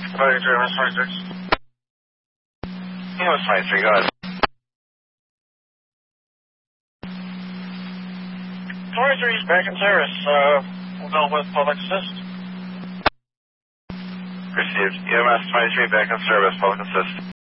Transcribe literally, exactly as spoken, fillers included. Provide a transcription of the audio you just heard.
twenty-three, E M S twenty-six. E M S twenty-three, go ahead. twenty-three is back in service. Uh, we'll go with public assist. Received. E M S twenty-three back in service, public assist.